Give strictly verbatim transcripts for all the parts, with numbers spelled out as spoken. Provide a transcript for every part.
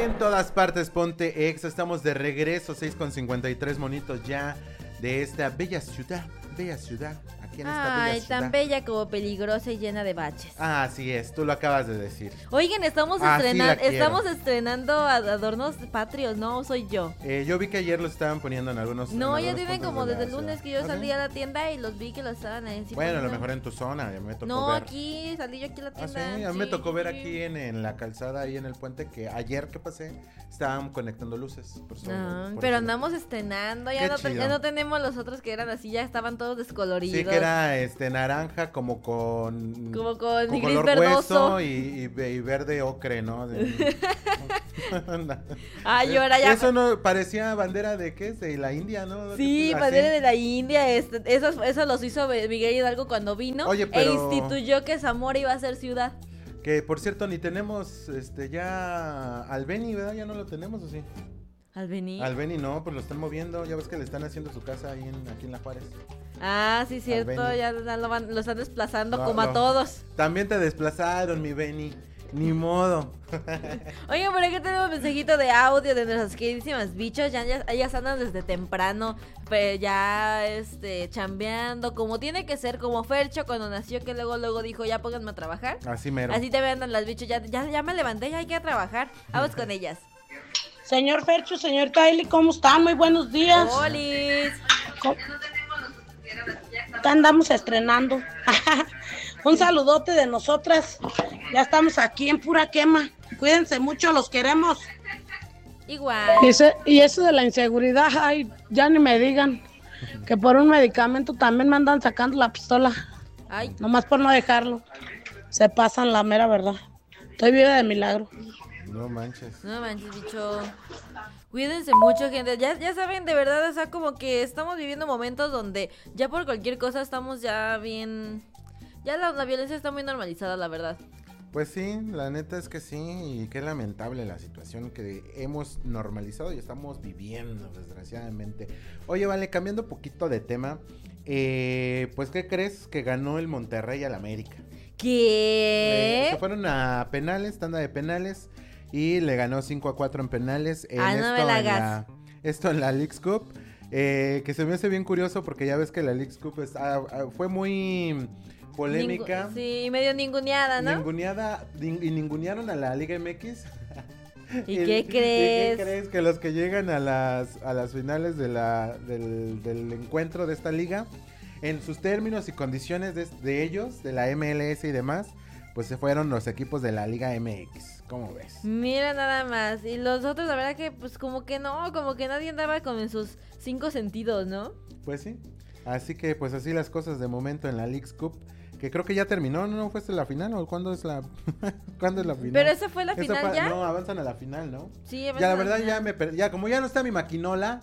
En todas partes, ponte ex. Estamos de regreso, seis con cincuenta y tres monitos ya de esta bella ciudad. Bella ciudad. Aquí en esta Ay, bella ciudad. tan bella como peligrosa y llena de baches. Ah, así es, tú lo acabas de decir. Oigan, estamos Así la estrenando, quiero. estamos estrenando adornos patrios, ¿no? Soy yo. Eh, yo vi que ayer los estaban poniendo en algunos. No, en ya algunos tienen puntos como de la desde el lunes ciudad. que yo ¿Ah, salí sí? a la tienda y los vi que los estaban ahí. Bueno, a lo mejor en tu zona, ya me tocó No, ver. aquí, salí yo aquí a la Ah, tienda. sí, a mí me sí, tocó ver sí. aquí en, en la calzada, ahí en el puente, que ayer que pasé, estaban conectando luces. Por eso- No, por pero eso- andamos estrenando, ya Qué no, te- chido. ya no tenemos los otros que eran así, ya estaban todos descoloridos. Sí, que era este naranja como con... Como con gris color verdoso. hueso y, y, ve- y verde ocre, ¿no? De- Ay, yo ahora ya... Eso no parecía bandera de qué es, de la India, ¿no? Sí, Así. bandera de la India, este, eso, eso los hizo Miguel Hidalgo cuando vino. Oye, pero- E instituyó que Zamora iba a ser ciudad. Que por cierto ni tenemos este ya al Beni, ¿verdad? Ya no lo tenemos, ¿o sí? ¿Al venir? Al Beni no, pues lo están moviendo, ya ves que le están haciendo su casa ahí en, aquí en La Juárez. Ah, sí, cierto, Beni. ya, ya lo, van- lo están desplazando No, como a no. todos. También te desplazaron, mi Beni, ni modo. Oigan, por aquí tenemos un mensajito de audio de nuestras queridísimas bichos. Ya, ya, ellas andan desde temprano, pe- ya este, chambeando, como tiene que ser, como Fercho cuando nació, que luego luego dijo, ya pónganme a trabajar. Así mero. Así te andan las bichos, ya, ya, ya me levanté, ya hay que ir a trabajar. Vamos con ellas. Señor Fercho, señor Tyler, ¿cómo están? Muy buenos días. ¡Holis! ¿Cómo? Acá andamos estrenando. Un saludote de nosotras. Ya estamos aquí en pura quema. Cuídense mucho, los queremos. Igual. Y, ese- y eso de la inseguridad, ay, ya ni me digan. Que por un medicamento también me andan sacando la pistola. Ay, Nomás por no dejarlo. Se pasan la mera verdad. Estoy viva de milagro. No manches. no manches, bicho. Cuídense mucho, gente. Ya, ya saben, de verdad, o sea, como que estamos viviendo momentos donde ya por cualquier cosa estamos ya bien... Ya la, la violencia está muy normalizada, la verdad. Pues sí, la neta es que sí, y qué lamentable la situación que hemos normalizado y estamos viviendo, desgraciadamente. Oye, vale, cambiando un poquito de tema, eh, pues ¿qué crees? Que ganó el Monterrey al América. Eh, ¿Qué? se fueron a penales, tanda de penales, y le ganó cinco a cuatro en penales. En Ah, no me la en hagas. la, esto en la Leagues Cup, eh, que se me hace bien curioso porque ya ves que la Leagues Cup es- ah, ah, fue muy polémica. Ningu- sí, medio ninguneada, ¿no? Ninguneada, nin- y ningunearon a la Liga M X. ¿Y El- qué ¿y crees? qué crees? Que los que llegan a las, a las finales de la, del, del encuentro de esta liga, en sus términos y condiciones de, de ellos, de la M L S y demás, pues se fueron los equipos de la Liga M X. ¿Cómo ves? Mira nada más. Y los otros, la verdad que, pues como que no, como que nadie andaba con en sus cinco sentidos, ¿no? Pues sí. Así que pues así las cosas de momento en la Leagues Cup. Que creo que ya terminó, ¿no? ¿No fue esta la final o cuándo es la cuándo es la final? Pero esa fue la Esa final fue- ya. No, avanzan a la final, ¿no? Sí, Ya avanzan la a verdad final. ya me perdí, ya como ya no está mi maquinola,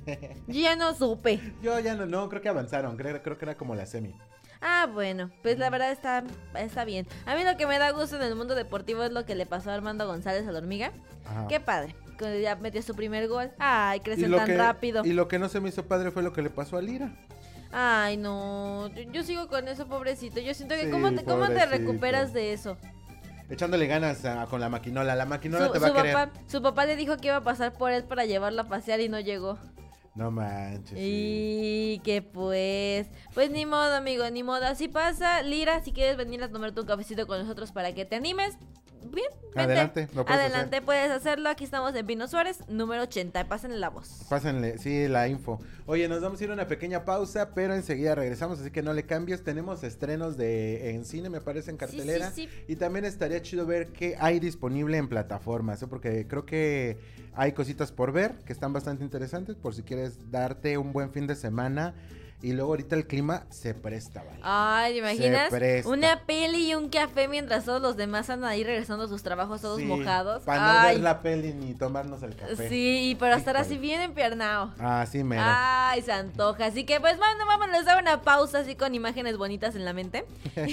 Yo ya no supe. yo ya no, no, creo que avanzaron, creo, creo que era como la semi. Ah, bueno, pues la verdad está, está bien. A mí lo que me da gusto en el mundo deportivo es lo que le pasó a Armando González a la hormiga. Ajá. Qué padre. Cuando ya metió su primer gol. Ay, Y crecen lo tan que, rápido. y lo que no se me hizo padre fue lo que le pasó a Lira. Ay, no. Yo, yo sigo con eso, pobrecito. Yo siento que Sí, ¿cómo te, cómo te pobrecito. recuperas de eso? Echándole ganas a- con la maquinola, la maquinola Su, te va su a querer. papá, su papá le dijo que iba a pasar por él para llevarlo a pasear y no llegó. No manches. sí. Y que pues, pues ni modo, amigo, ni modo. Así pasa. Lira, si quieres venir a tomarte un cafecito con nosotros para que te animes, bien, vente. Adelante, lo puedes Adelante, hacer. puedes hacerlo. Aquí estamos en Pino Suárez, número ochenta. Pásenle la voz. Pásenle, sí, la info. Oye, nos vamos a ir a una pequeña pausa, pero enseguida regresamos, así que no le cambies. Tenemos estrenos de en cine, me parece, en cartelera. Sí, sí, sí. Y también estaría chido ver qué hay disponible en plataformas, ¿eh? Porque creo que hay cositas por ver que están bastante interesantes, por si quieres darte un buen fin de semana. Y luego ahorita el clima se presta, ¿vale? Ay, ¿te imaginas? Se presta. Una peli y un café mientras todos los demás andan ahí regresando a sus trabajos todos Sí, mojados. para no Ay, ver la peli ni tomarnos el café. sí, y para estar Híjole. así bien empiernado. Ah, sí, mero. Ay, se antoja. Así que pues bueno, vámonos a dar una pausa así con imágenes bonitas en la mente.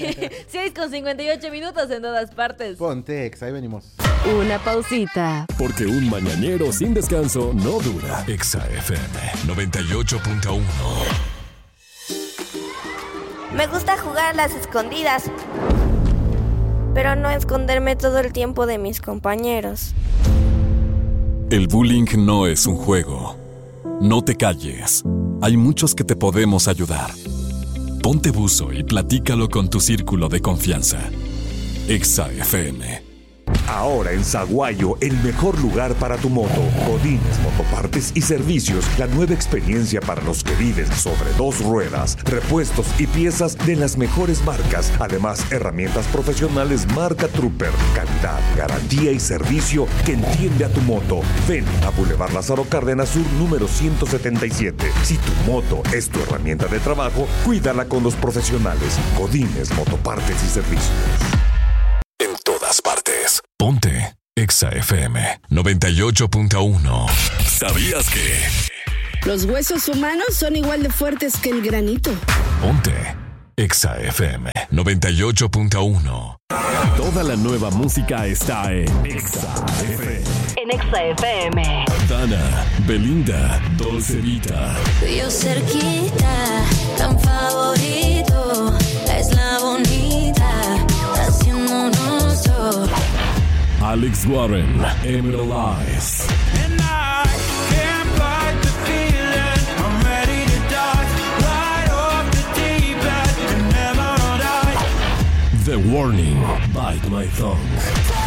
seis con cincuenta y ocho minutos en todas partes. Ponte ex, ahí venimos. Una pausita. Porque un mañanero sin descanso no dura. Exa F M noventa y ocho punto uno. Me gusta jugar a las escondidas, pero no esconderme todo el tiempo de mis compañeros. El bullying no es un juego. No te calles. Hay muchos que te podemos ayudar. Ponte buzo y platícalo con tu círculo de confianza. Exa F M. Ahora en Saguayo, el mejor lugar para tu moto. Godínez Motopartes y Servicios, la nueva experiencia para los que viven sobre dos ruedas. Repuestos y piezas de las mejores marcas. Además, herramientas profesionales marca Trooper. Calidad, garantía y servicio que entiende a tu moto. Ven a Boulevard Lázaro Cárdenas Sur, número ciento setenta y siete. Si tu moto es tu herramienta de trabajo, cuídala con los profesionales. Godínez Motopartes y Servicios. En todas partes. Ponte Exa F M noventa y ocho punto uno. ¿Sabías que? Los huesos humanos son igual de fuertes que el granito. Ponte Exa F M noventa y ocho punto uno. Toda la nueva música está en Exa F M. En Exa F M. Dana, Belinda, Dolce Vita. Yo cerquita, tan favorito, la isla bonita, haciéndonos dos. Alex Warren, Emerald Eyes. And I can't fight the feeling. I'm ready to dive right off the deep end and never die. The Warning, Bite My Tongue.